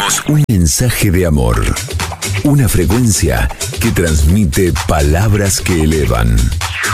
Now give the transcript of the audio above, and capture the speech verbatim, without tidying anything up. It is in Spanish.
Somos un mensaje de amor. Una frecuencia que transmite palabras que elevan.